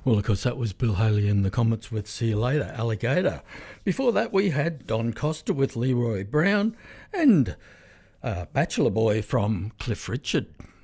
Well, of course, that was Bill Haley and the Comets with See You Later, Alligator. Before that, we had Don Costa with Leroy Brown and Bachelor Boy from Cliff Richard.